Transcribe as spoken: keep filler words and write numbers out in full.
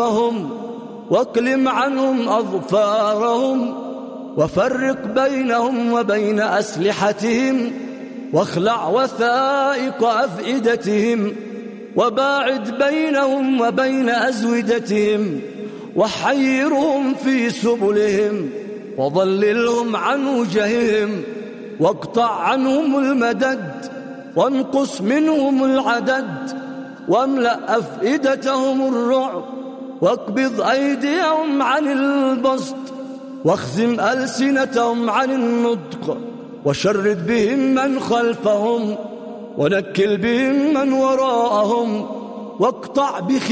سيوفهم واكلم عنهم أظفارهم وفرق بينهم وبين أسلحتهم واخلع وثائق أفئدتهم وباعد بينهم وبين أزودتهم وحيرهم في سبلهم وضللهم عن وجههم واقطع عنهم المدد وانقص منهم العدد واملأ أفئدتهم الرعب واقبض أيديهم عن البسط واخزم ألسنتهم عن النطق وشرد بهم من خلفهم ونكل بهم من وراءهم واقطع بخ